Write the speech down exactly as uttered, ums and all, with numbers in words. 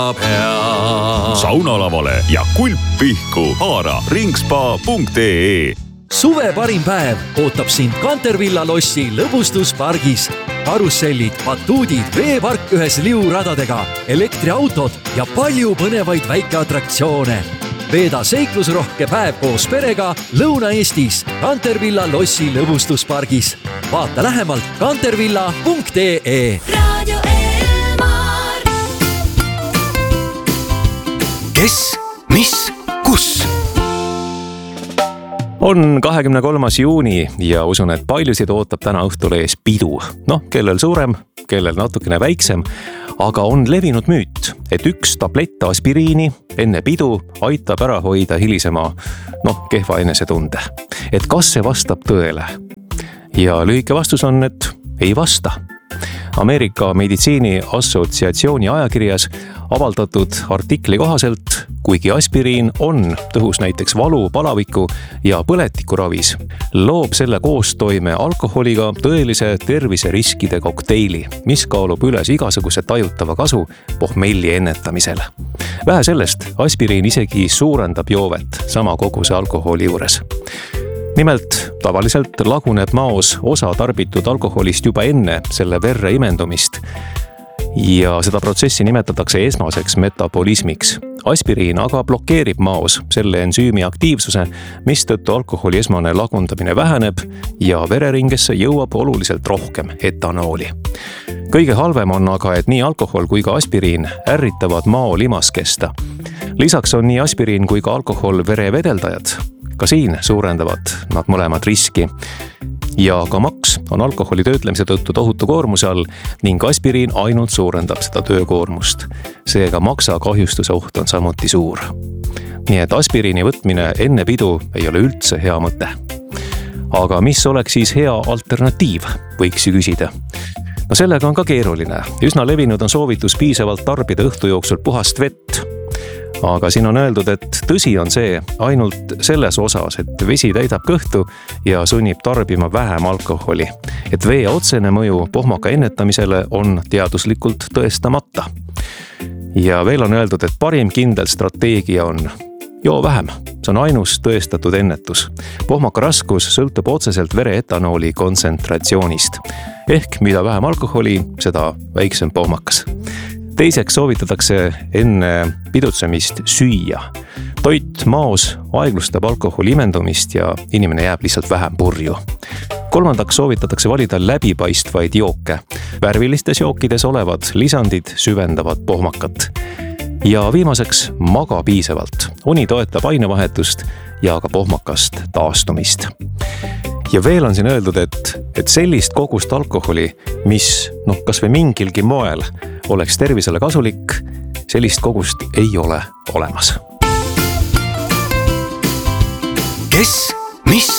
saunalavale ja kulppihku haara ringspa punkt ee. Suve parim päev ootab sind Kantervilla lossi lõbustuspargis. Karussellid, batuudid, veepark ühes liuradadega, elektriautod ja palju põnevaid väikeatraktsioone. Veeda seiklusrohke päev koos perega Lõuna-Eestis Kantervilla lossi lõbustuspargis. Vaata lähemalt kantervilla punkt ee. Kes, mis, kus? On kahekümne kolmas juuni ja usun, et paljusid ootab täna õhtul ees pidu. Noh, kellel suurem, kellel natukene väiksem, aga on levinud müüt, et üks tablett aspiriini enne pidu aitab ära hoida hilisema, noh, kehva enesetunde. Et kas see vastab tõele? Ja lühike vastus on, et ei vasta. Ameerika meditsiini assotsiatsiooni ajakirjas avaldatud artikli kohaselt, kuigi aspiriin on tõhus näiteks valu, palaviku ja põletikuravis, loob selle koostoime alkoholiga tõelise terviseriskide kokteili, mis kaalub üles igasuguse tajutava kasu pohmelli ennetamisele. Vähe sellest, aspiriin isegi suurendab joovet sama koguse alkoholi juures. Nimelt, tavaliselt laguneb maos osa tarbitud alkoholist juba enne selle verre imendumist ja seda protsessi nimetatakse esmaseks metabolismiks. Aspiriin aga blokeerib maos selle ensüümi aktiivsuse, mistõttu alkoholi esmane lagundamine väheneb ja vereringesse jõuab oluliselt rohkem etanooli. Kõige halvem on aga, et nii alkohol kui ka aspiriin ärritavad mao limaskesta. Lisaks on nii aspiriin kui ka alkohol verevedeldajad. Ka siin suurendavad nad mõlemad riski. Ja ka maks on alkoholi töötlemise tõttu tohutu koormuse all ning aspiriin ainult suurendab seda töökoormust. Seega maksa kahjustuse oht on samuti suur. Nii et aspiriini võtmine enne pidu ei ole üldse hea mõte. Aga mis oleks siis hea alternatiiv, võiks ju küsida. No sellega on ka keeruline. Üsna levinud on soovitus piisavalt tarbida õhtu jooksul puhast vett. Aga siin on öeldud, et tõsi on see ainult selles osas, et vesi täidab kõhtu ja sunnib tarbima vähem alkoholi. Et vee otsene mõju pohmaka ennetamisele on teaduslikult tõestamata. Ja veel on öeldud, et parim kindel strateegia on joo vähem. See on ainus tõestatud ennetus. Pohmaka raskus sõltub otseselt vereetanooli kontsentratsioonist. Ehk mida vähem alkoholi, seda väiksem pohmakas. Teiseks soovitatakse enne pidutsemist süüa. Toit maos aeglustab alkoholi imendumist ja inimene jääb lihtsalt vähem purju. Kolmandaks soovitatakse valida läbipaistvaid jooke. Värvilistes jookides olevad lisandid süvendavad pohmakat. Ja viimaseks maga piisavalt. Uni toetab ainevahetust ja ka pohmakast taastumist. Ja veel on siin öeldud, et, et sellist kogust alkoholi, mis noh, kas või mingilgi moel oleks tervisele kasulik, sellist kogust ei ole olemas. Kes, mis,